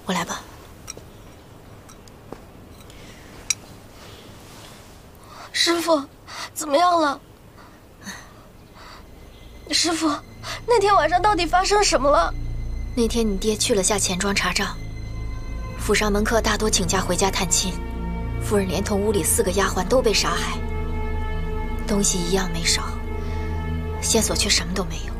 我来吧。 师傅，怎么样了？师傅，那天晚上到底发生什么了？ 那天你爹去了下钱庄查账，府上门客大多请假回家探亲，夫人连同屋里4个丫鬟都被杀害，东西一样没少，线索却什么都没有。